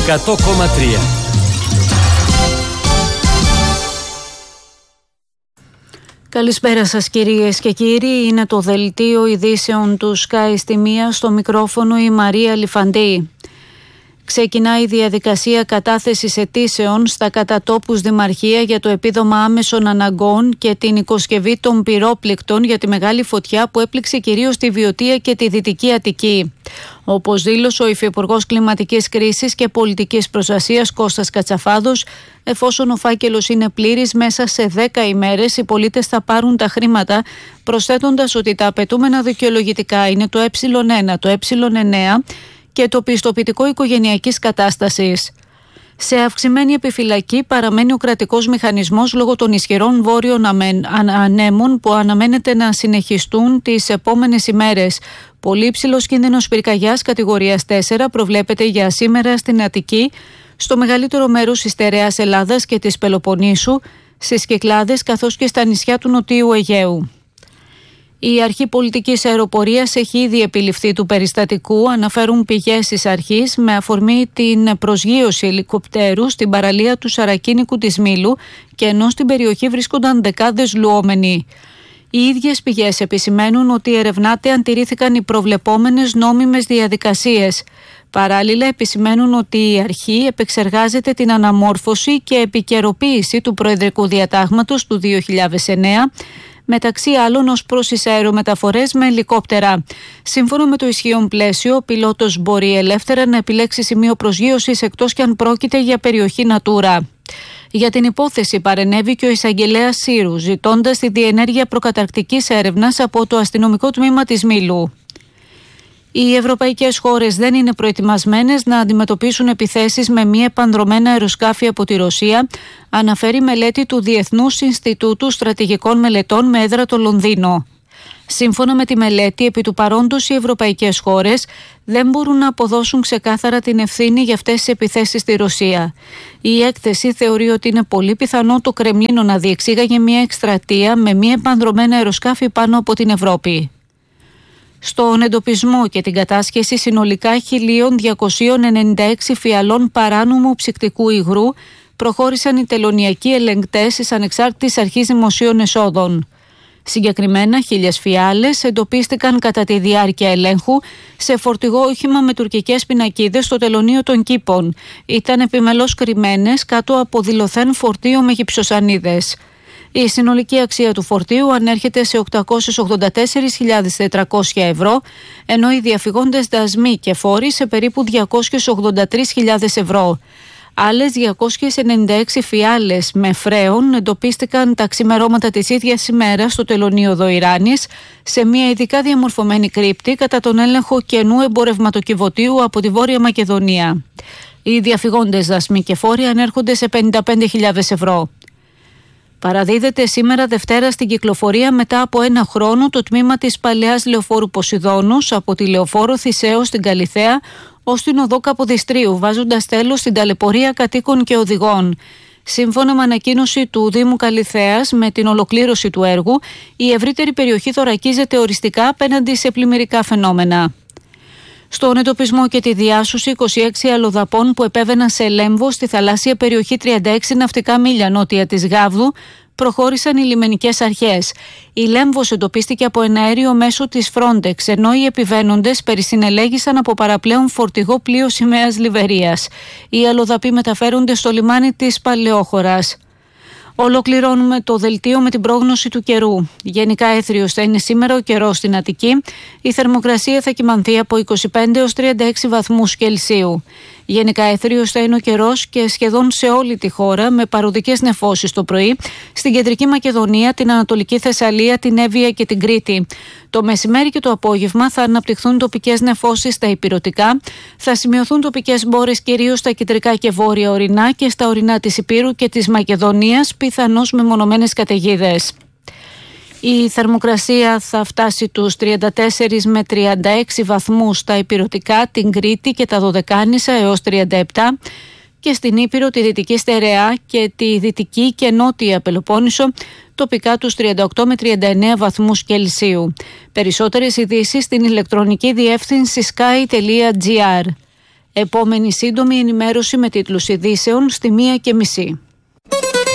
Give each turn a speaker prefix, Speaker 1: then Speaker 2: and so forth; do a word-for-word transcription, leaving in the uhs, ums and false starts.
Speaker 1: εκατό κόμμα τρία.
Speaker 2: Καλησπέρα σας κυρίες και κύριοι, είναι το δελτίο ειδήσεων του Sky στη μία, στο μικρόφωνο η Μαρία Λιφαντή. Ξεκινάει η διαδικασία κατάθεσης αιτήσεων στα κατατόπους δημαρχία για το επίδομα άμεσων αναγκών και την οικοσκευή των πυρόπληκτων για τη μεγάλη φωτιά που έπληξε κυρίως τη Βιωτία και τη Δυτική Αττική. Όπως δήλωσε ο Υφυπουργός Κλιματικής Κρίσης και Πολιτικής Προστασίας Κώστας Κατσαφάδος, εφόσον ο φάκελος είναι πλήρης, μέσα σε δέκα ημέρες οι πολίτες θα πάρουν τα χρήματα, προσθέτοντας ότι τα απαιτούμενα δικαιολογητικά είναι το ε ένα, το ε εννέα και το πιστοποιητικό οικογενειακής κατάστασης. Σε αυξημένη επιφυλακή παραμένει ο κρατικός μηχανισμός λόγω των ισχυρών βόρειων ανέμων που αναμένεται να συνεχιστούν τις επόμενες ημέρες. Πολύ υψηλός κίνδυνος πυρκαγιάς κατηγορίας τέσσερα προβλέπεται για σήμερα στην Αττική, στο μεγαλύτερο μέρος της στερεάς Ελλάδας και της Πελοποννήσου, στις Κυκλάδες καθώς και στα νησιά του Νοτιού Αιγαίου. Η αρχή πολιτικής αεροπορίας έχει ήδη επιληφθεί του περιστατικού, αναφέρουν πηγές της αρχής, με αφορμή την προσγείωση ελικοπτέρου στην παραλία του Σαρακίνικου της Μήλου και ενώ στην περιοχή βρίσκονταν δεκάδες λουόμενοι. Οι ίδιες πηγές επισημαίνουν ότι ερευνάται αν τηρήθηκαν οι προβλεπόμενες νόμιμες διαδικασίες. Παράλληλα επισημαίνουν ότι η αρχή επεξεργάζεται την αναμόρφωση και επικαιροποίηση του Προεδρικού Διατάγματος του δύο χιλιάδες εννέα, μεταξύ άλλων ως προς τις αερομεταφορές με ελικόπτερα. Σύμφωνα με το ισχύον πλαίσιο, ο πιλότος μπορεί ελεύθερα να επιλέξει σημείο προσγείωσης εκτός και αν πρόκειται για περιοχή Natura. Για την υπόθεση παρενέβη και ο εισαγγελέας Σύρου, ζητώντας τη διενέργεια προκαταρκτικής έρευνας από το αστυνομικό τμήμα της Μήλου. Οι ευρωπαϊκές χώρες δεν είναι προετοιμασμένες να αντιμετωπίσουν επιθέσεις με μη επανδρωμένα αεροσκάφη από τη Ρωσία, αναφέρει μελέτη του Διεθνούς Ινστιτούτου Στρατηγικών Μελετών με έδρα το Λονδίνο. Σύμφωνα με τη μελέτη, επί του παρόντος οι ευρωπαϊκές χώρες δεν μπορούν να αποδώσουν ξεκάθαρα την ευθύνη για αυτές τις επιθέσεις στη Ρωσία. Η έκθεση θεωρεί ότι είναι πολύ πιθανό το Κρεμλίνο να διεξήγαγε μια εκστρατεία με μη επανδρωμένα αεροσκάφη πάνω από την Ευρώπη. Στον εντοπισμό και την κατάσχεση συνολικά χίλια διακόσια ενενήντα έξι φιαλών παράνομου ψυκτικού υγρού προχώρησαν οι τελωνειακοί ελεγκτές της Ανεξάρτητης Αρχής Δημοσίων Εσόδων. Συγκεκριμένα, χίλιες φιάλες εντοπίστηκαν κατά τη διάρκεια ελέγχου σε φορτηγό όχημα με τουρκικές πινακίδες στο τελωνείο των Κήπων. Ήταν επιμελώς κρυμμένες κάτω από δηλωθέν φορτίο με γυψοσανίδες. Η συνολική αξία του φορτίου ανέρχεται σε οκτακόσιες ογδόντα τέσσερις χιλιάδες τετρακόσια ευρώ, ενώ οι διαφυγόντες δασμοί και φόροι σε περίπου διακόσιες ογδόντα τρεις χιλιάδες ευρώ. Άλλες διακόσιες ενενήντα έξι φιάλες με φρέον εντοπίστηκαν τα ξημερώματα της ίδιας ημέρας στο τελωνείο Δοϊράνης σε μια ειδικά διαμορφωμένη κρύπτη κατά τον έλεγχο κενού εμπορευματοκιβωτίου από τη Βόρεια Μακεδονία. Οι διαφυγόντες δασμοί και φόροι ανέρχονται σε πενήντα πέντε χιλιάδες ευρώ. Παραδίδεται σήμερα Δευτέρα στην κυκλοφορία μετά από ένα χρόνο το τμήμα της παλαιάς λεωφόρου Ποσειδώνους από τη λεωφόρο Θησέως στην Καλιθέα ως την οδό Καποδιστρίου, βάζοντας τέλος στην ταλαιπωρία κατοίκων και οδηγών. Σύμφωνα με ανακοίνωση του Δήμου Καλιθέας, με την ολοκλήρωση του έργου, η ευρύτερη περιοχή θωρακίζεται οριστικά απέναντι σε πλημμυρικά φαινόμενα. Στον εντοπισμό και τη διάσωση είκοσι έξι αλλοδαπών που επέβαιναν σε Λέμβο στη θαλάσσια περιοχή τριάντα έξι ναυτικά μίλια νότια της Γάβδου προχώρησαν οι λιμενικές αρχές. Η Λέμβος εντοπίστηκε από ένα αέριο μέσω της Frontex, ενώ οι επιβαίνοντες περισυνελέγησαν από παραπλέον φορτηγό πλοίο σημαίας Λιβερίας. Οι αλλοδαποί μεταφέρονται στο λιμάνι της Παλαιόχωρας. Ολοκληρώνουμε το δελτίο με την πρόγνωση του καιρού. Γενικά έθριος θα είναι σήμερα ο καιρός στην Αττική. Η θερμοκρασία θα κυμανθεί από είκοσι πέντε έως τριάντα έξι βαθμούς Κελσίου. Γενικά έθριος θα είναι ο καιρός και σχεδόν σε όλη τη χώρα, με παροδικές νεφώσεις το πρωί, στην Κεντρική Μακεδονία, την Ανατολική Θεσσαλία, την Εύβοια και την Κρήτη. Το μεσημέρι και το απόγευμα θα αναπτυχθούν τοπικές νεφώσεις στα ηπειρωτικά, θα σημειωθούν τοπικές μπόρες κυρίως στα κεντρικά και βόρεια ορεινά και στα ορεινά της Ηπείρου και της Μακεδονίας, πιθανώς με μονομένες καταιγίδες. Η θερμοκρασία θα φτάσει τους τριάντα τέσσερα με τριάντα έξι βαθμούς στα ηπειρωτικά, την Κρήτη και τα Δωδεκάνησα έως τριάντα επτά και στην Ήπειρο, τη Δυτική Στερεά και τη Δυτική και Νότια Πελοπόννησο τοπικά τους τριάντα οκτώ με τριάντα εννέα βαθμούς Κελσίου. Περισσότερες ειδήσεις στην ηλεκτρονική διεύθυνση sky τελεία gr. Επόμενη σύντομη ενημέρωση με τίτλους ειδήσεων στη μία και μισή.